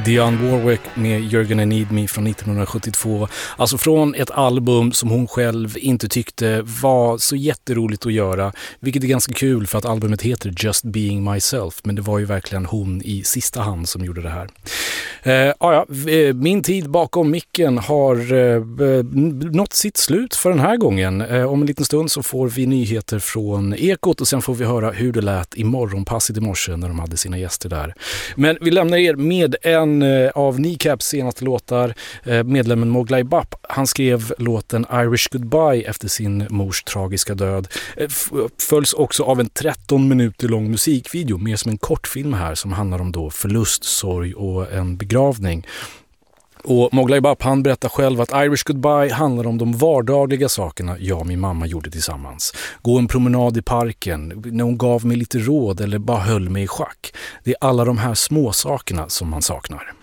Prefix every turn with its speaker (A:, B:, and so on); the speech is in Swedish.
A: Dionne Warwick med You're Gonna Need Me från 1972. Alltså från ett album som hon själv inte tyckte var så jätteroligt att göra. Vilket är ganska kul för att albumet heter Just Being Myself. Men det var ju verkligen hon i sista hand som gjorde det här. Min tid bakom micken har nått sitt slut för den här gången. Om en liten stund så får vi nyheter från Ekot och sen får vi höra hur det lät i morgonpasset i morse när de hade sina gäster där. Men vi lämnar er med en av Kneecaps senaste låtar. Medlemmen Mowgli Bap, han skrev låten Irish Goodbye efter sin mors tragiska död. Följs också av en 13 minuter lång musikvideo, mer som en kortfilm här, som handlar om då förlust, sorg och en begravning. Och Mowgli Bap, han berättar själv att Irish Goodbye handlar om de vardagliga sakerna jag och min mamma gjorde tillsammans. Gå en promenad i parken, när hon gav mig lite råd eller bara höll mig i schack. Det är alla de här små sakerna som man saknar.